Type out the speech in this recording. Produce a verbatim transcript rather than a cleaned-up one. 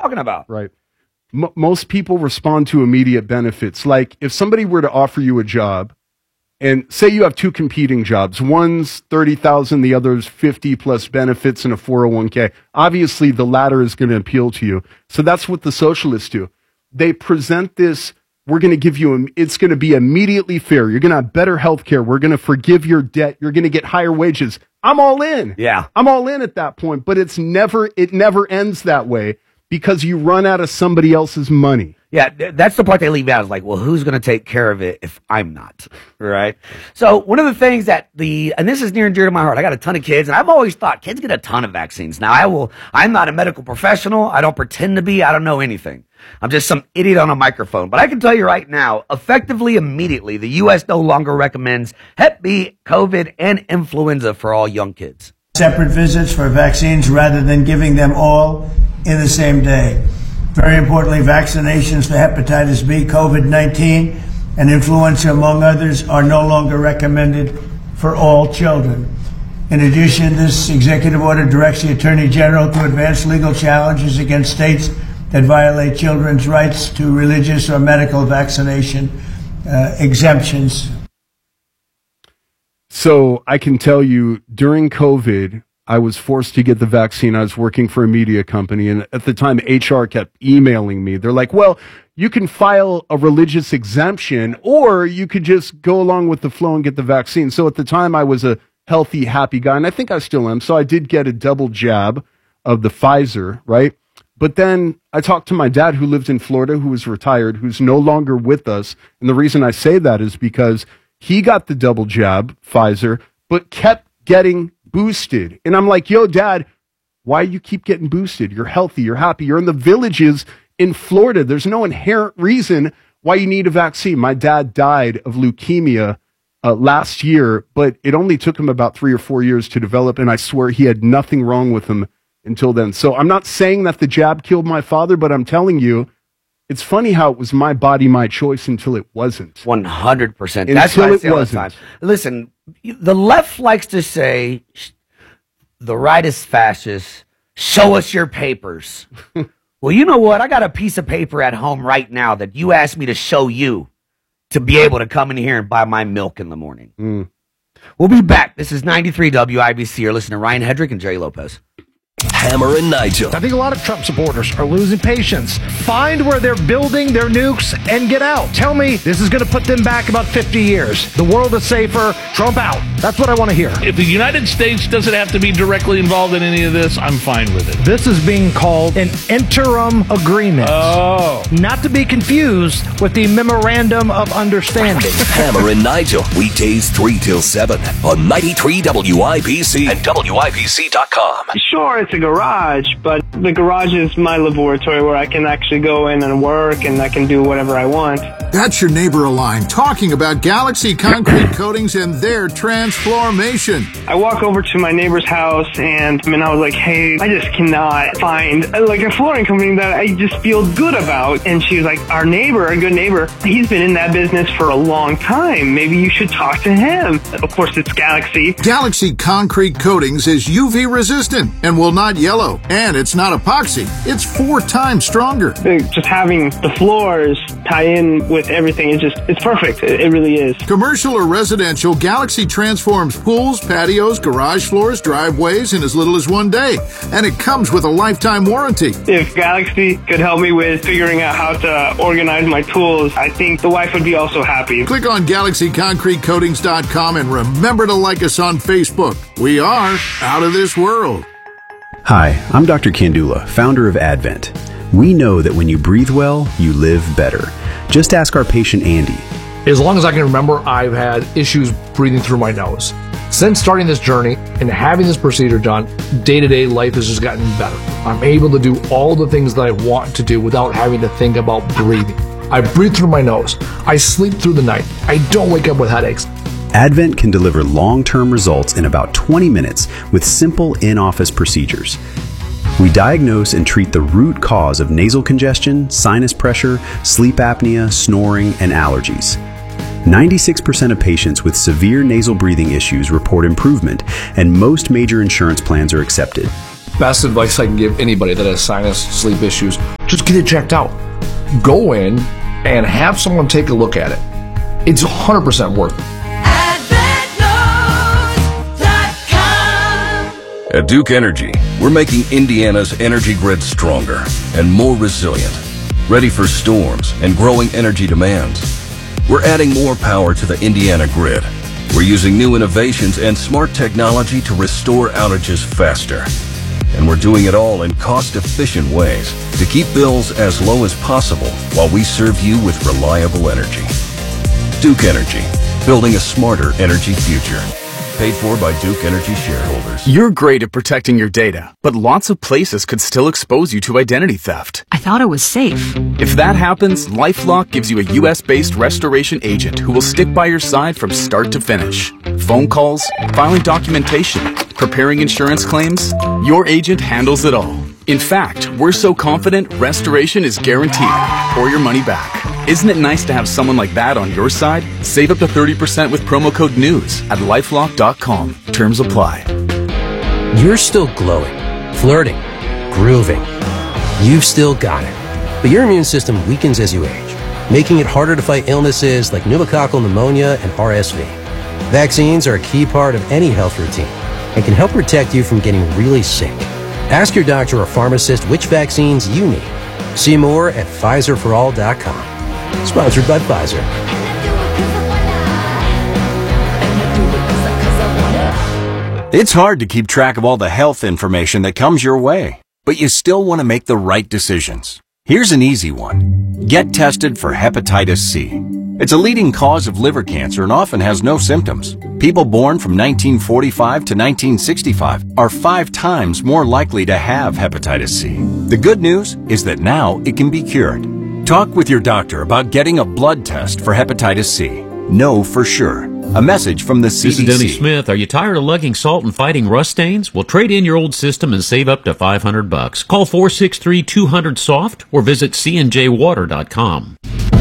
talking about? Right. M- most people respond to immediate benefits. Like if somebody were to offer you a job, and say you have two competing jobs, one's thirty thousand, the other's fifty plus benefits and a four oh one k. Obviously, the latter is going to appeal to you. So that's what the socialists do. They present this, we're going to give you, it's going to be immediately fair. You're going to have better health care. We're going to forgive your debt. You're going to get higher wages. I'm all in. Yeah. I'm all in at that point, but it's never, it never ends that way because you run out of somebody else's money. Yeah, th- that's the part they leave out. Is like, well, who's going to take care of it if I'm not, right? So one of the things that the, and this is near and dear to my heart, I got a ton of kids, and I've always thought kids get a ton of vaccines. Now, I will, I'm not a medical professional. I don't pretend to be. I don't know anything. I'm just some idiot on a microphone. But I can tell you right now, effectively, immediately, the U S no longer recommends Hep B, COVID, and influenza for all young kids. Separate visits for vaccines rather than giving them all in the same day. Very importantly, vaccinations for hepatitis B, COVID nineteen, and influenza, among others, are no longer recommended for all children. In addition, this executive order directs the Attorney General to advance legal challenges against states that violate children's rights to religious or medical vaccination uh, exemptions. So I can tell you, during COVID, I was forced to get the vaccine. I was working for a media company, and at the time, H R kept emailing me. They're like, well, you can file a religious exemption, or you could just go along with the flow and get the vaccine. So at the time, I was a healthy, happy guy, and I think I still am. So I did get a double jab of the Pfizer, right? But then I talked to my dad, who lived in Florida, who was retired, who's no longer with us. And the reason I say that is because he got the double jab, Pfizer, but kept getting boosted. And I'm like, yo, Dad, why you keep getting boosted? You're healthy, you're happy, you're in the villages in Florida. There's no inherent reason why you need a vaccine. My dad died of leukemia uh, last year, but it only took him about three or four years to develop, and I swear he had nothing wrong with him until then. So I'm not saying that the jab killed my father, but I'm telling you, it's funny how it was my body, my choice until it wasn't. one hundred percent. That's what I say all the time. Listen, the left likes to say, the right is fascist. Show us your papers. Well, you know what? I got a piece of paper at home right now that you asked me to show you to be able to come in here and buy my milk in the morning. Mm. We'll be back. This is ninety-three W I B C. You're listening to Ryan Hedrick and Jerry Lopez. Hammer and Nigel. I think a lot of Trump supporters are losing patience. Find where they're building their nukes and get out. Tell me this is going to put them back about fifty years. The world is safer. Trump out. That's what I want to hear. If the United States doesn't have to be directly involved in any of this, I'm fine with it. This is being called an interim agreement. Oh. Not to be confused with the memorandum of understanding. Hammer and Nigel. Weekdays three till seven on ninety-three W I B C and W I B C dot com. Sure, it's a garage, but the garage is my laboratory where I can actually go in and work and I can do whatever I want. That's your neighbor Align talking about Galaxy Concrete Coatings and their transformation. I walk over to my neighbor's house and, and I was like, hey, I just cannot find like a flooring company that I just feel good about. And she was like, our neighbor, a good neighbor, he's been in that business for a long time. Maybe you should talk to him. Of course, it's Galaxy. Galaxy Concrete Coatings is U V resistant and will not yellow. And it's not epoxy. It's four times stronger. Just having the floors tie in with everything, it's just, it's perfect. It, it really is. Commercial or residential, Galaxy transforms pools, patios, garage floors, driveways in as little as one day. And it comes with a lifetime warranty. If Galaxy could help me with figuring out how to organize my tools, I think the wife would be also happy. Click on Galaxy Concrete Coatings dot com and remember to like us on Facebook. We are out of this world. Hi, I'm Doctor Kandula, founder of Advent. We know that when you breathe well, you live better. Just ask our patient Andy. As long as I can remember, I've had issues breathing through my nose. Since starting this journey and having this procedure done, day-to-day life has just gotten better. I'm able to do all the things that I want to do without having to think about breathing. I breathe through my nose. I sleep through the night. I don't wake up with headaches. Advent can deliver long-term results in about twenty minutes with simple in-office procedures. We diagnose and treat the root cause of nasal congestion, sinus pressure, sleep apnea, snoring, and allergies. ninety-six percent of patients with severe nasal breathing issues report improvement, and most major insurance plans are accepted. Best advice I can give anybody that has sinus, sleep issues, just get it checked out. Go in and have someone take a look at it. It's one hundred percent worth it. At Duke Energy, we're making Indiana's energy grid stronger and more resilient, ready for storms and growing energy demands. We're adding more power to the Indiana grid. We're using new innovations and smart technology to restore outages faster. And we're doing it all in cost-efficient ways to keep bills as low as possible while we serve you with reliable energy. Duke Energy, building a smarter energy future. Paid for by Duke Energy shareholders. You're great at protecting your data, but lots of places could still expose you to identity theft. I thought it was safe. If that happens, LifeLock gives you a U S-based restoration agent who will stick by your side from start to finish. Phone calls, filing documentation, preparing insurance claims, your agent handles it all. In fact, we're so confident restoration is guaranteed or your money back. Isn't it nice to have someone like that on your side? Save up to thirty percent with promo code NEWS at lifelock dot com. Terms apply. You're still glowing, flirting, grooving. You've still got it. But your immune system weakens as you age, making it harder to fight illnesses like pneumococcal pneumonia and R S V. Vaccines are a key part of any health routine and can help protect you from getting really sick. Ask your doctor or pharmacist which vaccines you need. See more at Pfizer for all dot com. Sponsored by Pfizer. It's hard to keep track of all the health information that comes your way, but you still want to make the right decisions. Here's an easy one. Get tested for hepatitis C. It's a leading cause of liver cancer and often has no symptoms. People born from nineteen forty-five to nineteen sixty-five are five times more likely to have hepatitis C. The good news is that now it can be cured. Talk with your doctor about getting a blood test for hepatitis C. Know for sure. A message from the C D C. This is Denny Smith. Are you tired of lugging salt and fighting rust stains? Well, trade in your old system and save up to five hundred bucks. Call four six three, two hundred, SOFT or visit c n j water dot com.